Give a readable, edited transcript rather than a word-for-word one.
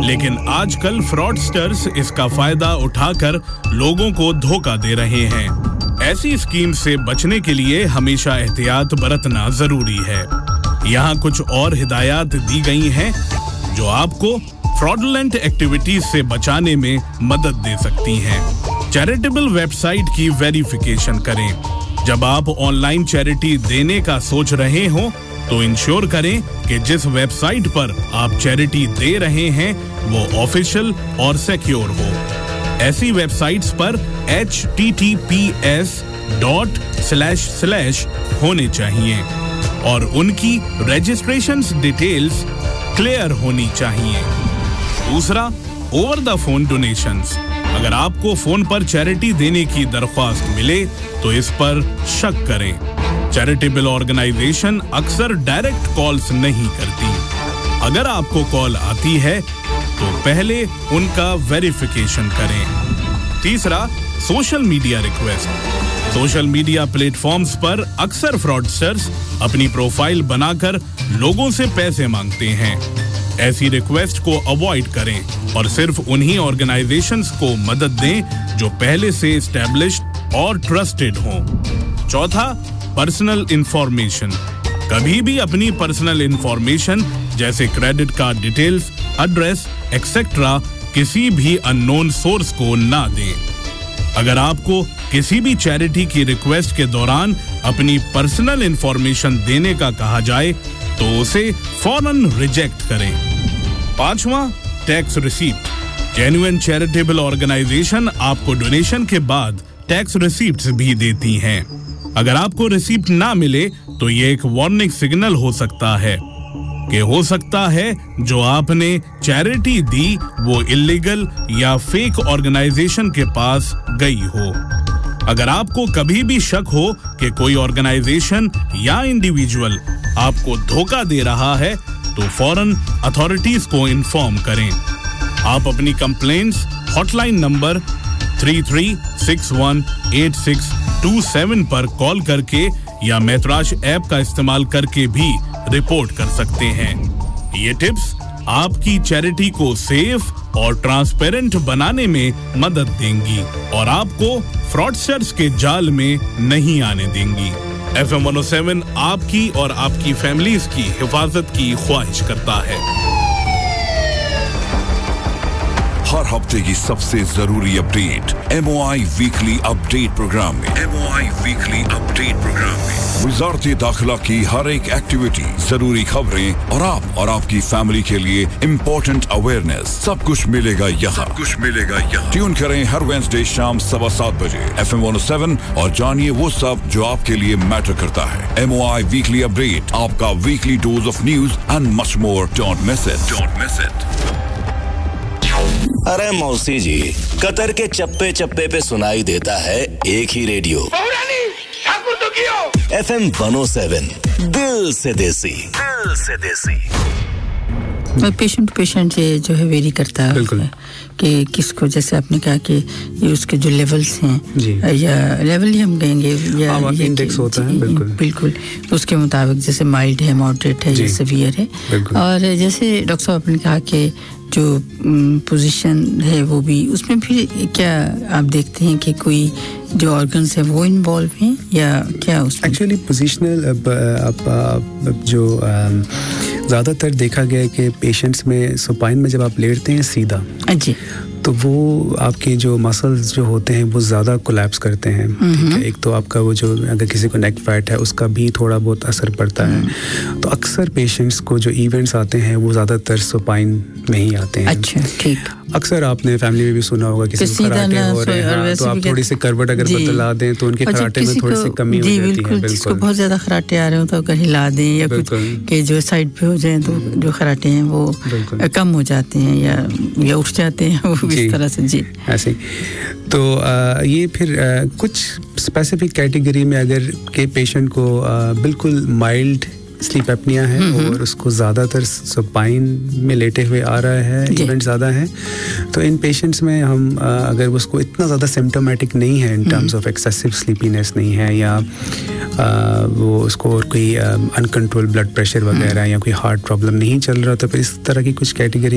लेकिन आजकल फ्रॉडस्टर्स इसका फायदा उठाकर लोगों को धोखा दे रहे हैं। ऐसी स्कीम से बचने के लिए हमेशा एहतियात बरतना जरूरी है। यहाँ कुछ और हिदायत दी गई हैं जो आपको फ्रॉडुलेंट एक्टिविटीज से बचाने में मदद दे सकती हैं। चैरिटेबल वेबसाइट की वेरिफिकेशन करें। जब आप ऑनलाइन चैरिटी देने का सोच रहे हो तो इंश्योर करें कि जिस वेबसाइट पर आप चैरिटी दे रहे हैं वो ऑफिशियल और सिक्योर हो। ऐसी वेबसाइट्स पर https होने चाहिए और उनकी रजिस्ट्रेशन डिटेल्स क्लियर होनी चाहिए। दूसरा, ओवर द फोन डोनेशंस। अगर आपको फोन पर चैरिटी देने की दरख्वास्त मिले तो इस पर शक करें। चैरिटेबल ऑर्गेनाइजेशन अक्सर डायरेक्ट कॉल्स नहीं करती। अगर आपको कॉल आती है तो पहले उनका वेरिफिकेशन करें। तीसरा, social media request. Social media platforms पर अक्सर फ्रॉडस्टर्स अपनी प्रोफाइल बनाकर लोगों से पैसे मांगते हैं। ऐसी रिक्वेस्ट को अवॉइड करें और सिर्फ उन्हीं ऑर्गेनाइजेशंस को मदद दें जो पहले से एस्टैब्लिश्ड और ट्रस्टेड हों। चौथा, पर्सनल इंफॉर्मेशन। कभी भी अपनी पर्सनल इंफॉर्मेशन जैसे credit card details, address etcetera किसी भी अननोन सोर्स को ना दें। अगर आपको किसी भी चैरिटी की रिक्वेस्ट के दौरान अपनी पर्सनल इंफॉर्मेशन देने का कहा जाए तो उसे फौरन रिजेक्ट करें। पांचवा, tax receipt. Genuine charitable organisation आपको डोनेशन के बाद टैक्स रिसीप्ट्स भी देती हैं। अगर आपको रिसीप्ट ना मिले तो ये एक वार्निंग सिग्नल हो सकता है कि हो सकता है जो आपने चैरिटी दी वो इल्लीगल या फेक ऑर्गेनाइजेशन के पास गई हो। अगर आपको कभी भी शक हो कि कोई ऑर्गेनाइजेशन या इंडिविजुअल आपको धोखा दे रहा है तो फौरन अथॉरिटीज को इन्फॉर्म करें। आप अपनी कंप्लेंट्स हॉटलाइन नंबर 33618627 पर कॉल करके या मैत्राश ऐप का इस्तेमाल करके भी रिपोर्ट कर सकते हैं। ये टिप्स आपकी चैरिटी को सेफ और ट्रांसपेरेंट बनाने में मदद देंगी और आपको फ्रॉडस्टर्स के जाल में नहीं आने देंगी। FM 107 आपकी और आपकी फैमिलीज की हिफाजत की ख्वाहिश करता है। हर हफ्ते की सबसे जरूरी update MOI weekly update programme में वज़ारत दाखिला की हर एक एक्टिविटी, जरूरी खबरें और आप और आपकी फैमिली के लिए इम्पोर्टेंट अवेयरनेस, सब कुछ मिलेगा यहाँ। ट्यून करें हर वेडनेसडे शाम 7:15 बजे FM 107 और जानिए वो सब जो आपके लिए मैटर करता है। MOI वीकली अपडेट, आपका weekly dose of news and much more. Don't miss it. अरे मौसी जी, कतर के चप्पे चप्पे पे सुनाई देता है एक ही रेडियो, FM 107, दिल से देसी। पेशेंट टू पेशेंट ये जो है वेरी करता है कि किसको, जैसे आपने कहा कि ये उसके जो लेवल्स हैं या लेवल ही हम कहेंगे या इंडेक्स होता है। बिल्कुल उसके मुताबिक जैसे माइल्ड है, मॉडरेट है या सीवियर है। और जैसे डॉक्टर साहब आपने कहा कि जो पोजीशन है वो भी, उसमें फिर क्या आप देखते हैं कि कोई जो ऑर्गन्स है वो इन्वॉल्व हैं या क्या उसमें? एक्चुअली पोजीशनल जो ज़्यादातर देखा गया है कि पेशेंट्स में सुपाइन में जब आप लेटते हैं सीधा जी, तो वो आपके जो मसल्स जो होते हैं वो ज़्यादा कोलैप्स करते हैं। ठीक है, एक तो आपका वो जो अगर किसी को नेक फैट है उसका भी थोड़ा बहुत असर पड़ता है। तो अक्सर पेशेंट्स को जो इवेंट्स आते हैं वो ज़्यादातर सुपाइन में ही आते हैं। अच्छा, ठीक। अक्सर आपने फैमिली में भी सुना होगा किसी को खराटे हो रहे हैं तो आप थोड़ी सी करवट अगर बदला दें तो उनके खराटे में थोड़ी सी कमी हो जाती है। बिल्कुल, जिसको बहुत ज़्यादा खराटे आ रहे हो तो अगर हिला दें या कुछ के जो साइड पे हो जाए तो जो खराटे हैं वो कम हो जाते हैं या उठ जाते हैं, वो इस तरह से। जी, ऐसे तो ये फिर कुछ स्पेसिफिक कैटेगरी में अगर के पेशेंट को बिल्कुल माइल्ड स्लीप एपनिया है और उसको ज़्यादातर सुपाइन में लेटे हुए आ रहा है, इवेंट ज़्यादा है, तो इन पेशेंट्स में हम अगर उसको इतना ज़्यादा सिम्टोमेटिक नहीं है in terms of excessive sleepiness नहीं है या वो उसको और कोई अनकंट्रोल ब्लड प्रेशर वगैरह या कोई हार्ट प्रॉब्लम नहीं चल रहा, तो फिर इस तरह की कुछ कैटेगरी